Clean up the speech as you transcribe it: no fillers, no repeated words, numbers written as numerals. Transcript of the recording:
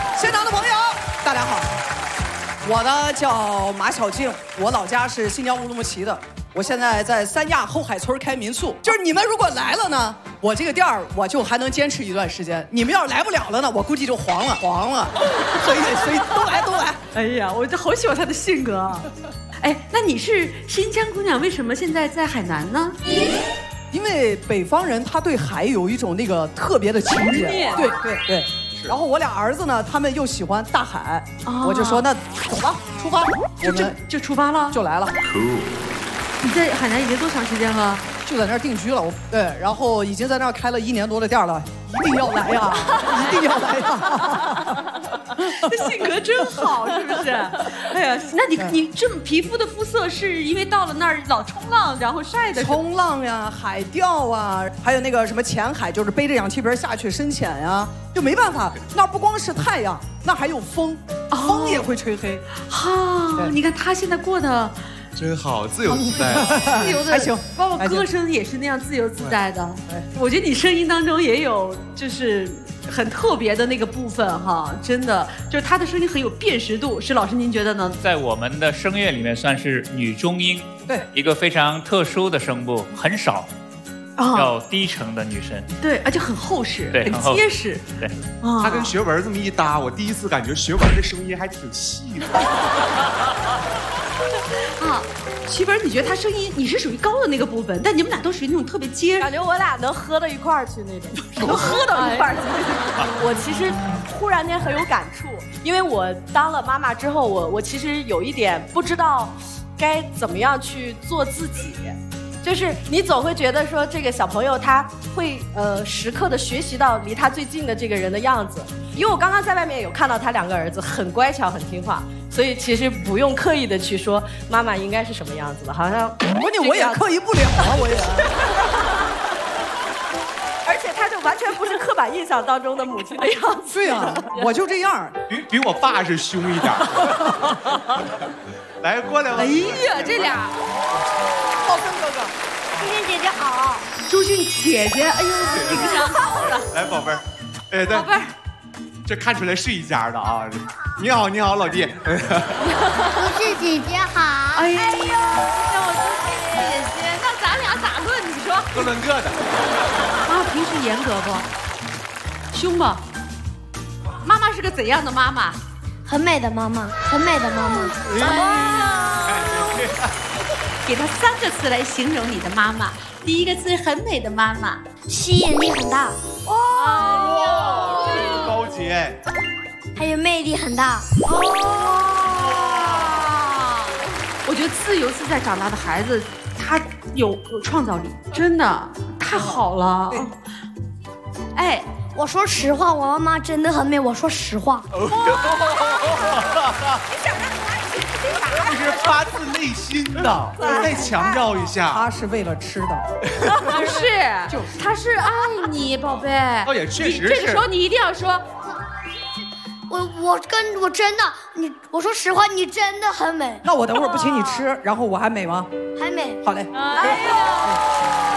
现场的朋友，大家好，我呢叫马小静，我老家是新疆乌鲁木齐的，我现在在三亚后海村开民宿。就是你们如果来了呢，我这个店儿我就还能坚持一段时间；你们要是来不了了呢，我估计就黄了。所以都来。 哎呀，我就好喜欢他的性格啊。哎，那你是新疆姑娘，为什么现在在海南呢？ 因为北方人他对海有一种那个特别的情结，对。然后我俩儿子呢，他们又喜欢大海，我就说那走吧，出发，我们就出发了， 就来了。 你在海南已经多长时间了？ 就在那儿定居了，对，然后已经在那儿开了1年多的店了，一定要来呀，一定要来呀！ 这性格真好，是不是？哎呀，那你这么皮肤的肤色是因为到了那儿老冲浪，然后晒的？ 冲浪呀，海钓啊，还有那个什么潜海，就是背着氧气瓶下去深潜呀，就没办法，那不光是太阳，那还有风，风也会吹黑。 哈，你看他现在过得。 真好，自由自在， 自由的还行， 包括歌声也是那样自由自在的。我觉得你声音当中也有就是很特别的那个部分哈，真的就是他的声音很有辨识度。施老师您觉得呢？ 在我们的声乐里面算是女中音， 对， 一个非常特殊的声部，很少。要低沉的女生， 对，而且很厚实， 对， 很结实， 对。 她跟学文这么一搭，我第一次感觉学文的声音还挺细的。 啊，徐文，你觉得他声音你是属于高的那个部分，但你们俩都属于那种特别结， 感觉我俩能喝到一块儿去那种， 能喝到一块儿去。 我其实忽然间很有感触，因为我当了妈妈之后，我其实有一点不知道该怎么样去做自己。就是你总会觉得说这个小朋友他会时刻的学习到离他最近的这个人的样子，因为我刚刚在外面有看到他2个儿子很乖巧很听话，所以其实不用刻意的去说妈妈应该是什么样子的，好像关键我也刻意不了啊，我也。 而且他就完全不是刻板印象当中的母亲的样子。 对啊，我就这样， 比我爸是凶一点。来，过来吧。 哎呀，这俩。 浩森哥哥， 周迅姐姐好， 周迅姐姐，哎呦，情商高了。 来，宝贝儿，哎， 宝贝儿， 这看出来是一家的啊！你好，你好，老弟。 周迅姐姐好。 哎呦，让我周迅姐姐，那咱俩咋论？你说？ 各论各的。 妈平时严格不？凶不？妈妈是个怎样的妈妈？ 很美的妈妈，很美的妈妈。 给她3个词来形容你的妈妈。第一个字很美的妈妈， 吸引力很大。 哇，这个高级哎。 还有魅力很大。 我觉得自由自在长大的孩子，他有创造力，真的太好了。哎， 我说实话，我妈妈真的很美。我说实话。 这是发自内心的，再强调一下， 他是为了吃的， 不是，他是爱你，宝贝。 倒也确实是。 这个时候你一定要说， 我真的我说实话，你真的很美。 那我等会儿不请你吃，然后我还美吗？ 还美。 好嘞。 哎呦。